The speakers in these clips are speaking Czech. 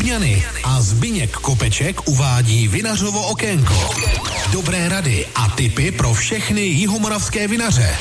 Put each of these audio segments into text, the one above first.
Dubňany a Zbyněk Kopeček uvádí Vinařovo okénko. Dobré rady a tipy pro všechny jihomoravské vinaře.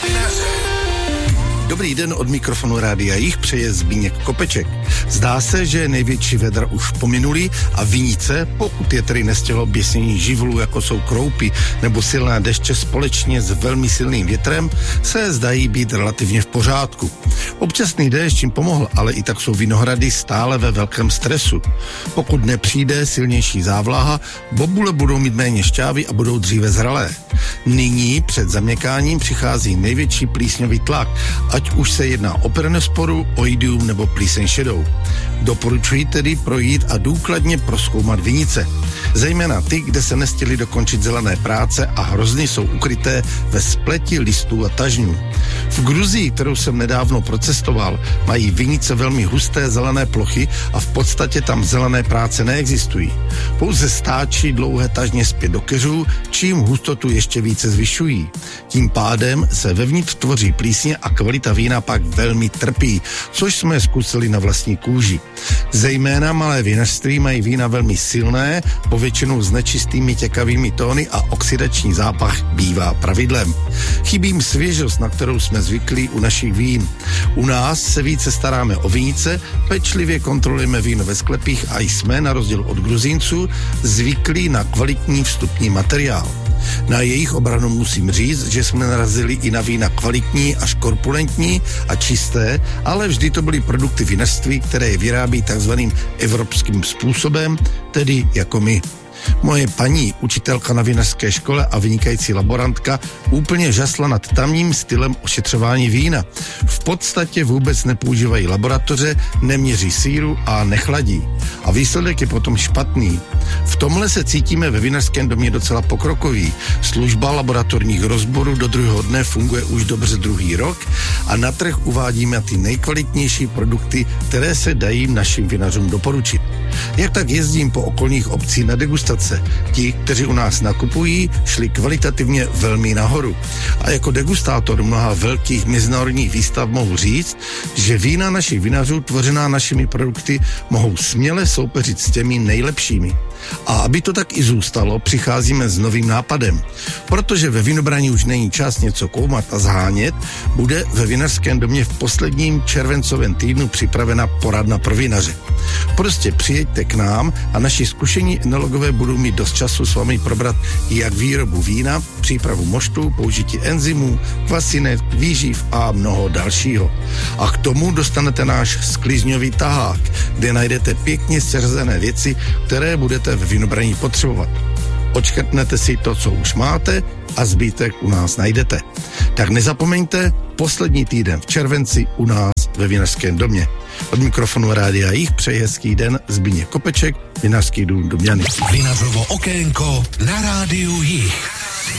Dobrý den, od mikrofonu Rádia Jih přeje Zbyněk Kopeček. Zdá se, že největší vedra už pominuli a vinice, pokud je tedy nestihlo běsnění živlů, jako jsou kroupy nebo silné deště společně s velmi silným větrem, se zdají být relativně v pořádku. Občasný déšť jim pomohl, ale i tak jsou vinohrady stále ve velkém stresu. Pokud nepřijde silnější závlaha, bobule budou mít méně šťávy a budou dříve zralé. Nyní před zaměkáním přichází největší plísňový tlak, ať už se jedná o peronosporu, oidium nebo plíseň šedou. Doporučuji tedy projít a důkladně prozkoumat vinice. Zejména ty, kde se nestihly dokončit zelené práce a hrozny jsou ukryté ve spleti listů a tažňů. V Gruzii, kterou jsem nedávno procestoval, mají vinice velmi husté zelené plochy a v podstatě tam zelené práce neexistují. Pouze stáčí dlouhé tažně zpět do keřů, čím hustotu ještě více zvyšují. Tím pádem se vevnitř tvoří plísně a kvalita vína pak velmi trpí, což jsme zkusili na vlastní kůži. Zejména malé vinařství mají vína velmi silné, povětšinou s nečistými těkavými tóny a oxidační zápach bývá pravidlem. Chybí jim svěžost, na kterou jsme zvyklí u našich vín. U nás se více staráme o vinice, pečlivě kontrolujeme víno ve sklepích a jsme, na rozdíl od Gruzínců, zvyklí na kvalitní vstupní materiál. Na jejich obranu musím říct, že jsme narazili i na vína kvalitní až korpulentní a čisté, ale vždy to byly produkty vinařství, které je vyrábí takzvaným evropským způsobem, tedy jako my. Moje paní, učitelka na vinařské škole a vynikající laborantka, úplně žasla nad tamním stylem ošetřování vína. V podstatě vůbec nepoužívají laboratoře, neměří síru a nechladí. A výsledek je potom špatný. V tomhle se cítíme ve vinařském domě docela pokrokový. Služba laboratorních rozborů do druhého dne funguje už dobře druhý rok a na trh uvádíme ty nejkvalitnější produkty, které se dají našim vinařům doporučit. Jak tak jezdím po okolních obcí na degustace. Ti, kteří u nás nakupují, šli kvalitativně velmi nahoru. A jako degustátor mnoha velkých mezinárodních výstav mohu říct, že vína našich vinařů tvořená našimi produkty mohou směle soupeřit s těmi nejlepšími. A aby to tak i zůstalo, přicházíme s novým nápadem. Protože ve vinobraní už není čas něco koumat a zhánět, bude ve vinařském domě v posledním červencovém týdnu připravena poradna pro vinaře. Prostě přijeďte k nám a naši zkušení enologové budou mít dost času s vámi probrat jak výrobu vína, přípravu moštu, použití enzymů, kvasinet, výživ a mnoho dalšího. A k tomu dostanete náš sklizňový tahák, kde najdete pěkně seřazené věci, které budete ve vinobraní potřebovat. Odškrtnete si to, co už máte a zbytek u nás najdete. Tak nezapomeňte, poslední týden v červenci u nás ve Vinařském domě. Od mikrofonu Rádia Jih přeje hezký den Zbyněk Kopeček, Vinařský dům Dubňany. Vinařovo okénko na Rádiu Jih.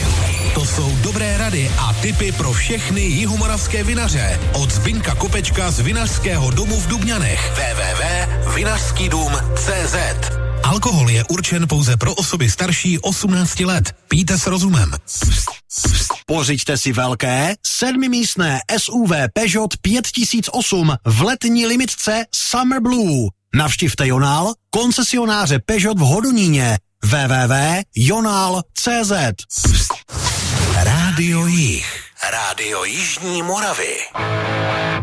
To jsou dobré rady a tipy pro všechny jihomoravské vinaře. Od Zbyňka Kopečka z Vinařského domu v Dubňanech. www.vinařskydum.cz. Alkohol je určen pouze pro osoby starší 18 let. Pijte s rozumem. Pořiďte si velké 7místné SUV Peugeot 5008 v letní limitce Summer Blue. Navštivte Jonál, koncesionáře Peugeot v Hodoníně. www.jonal.cz. Rádio Jih. Rádio Jižní Moravy.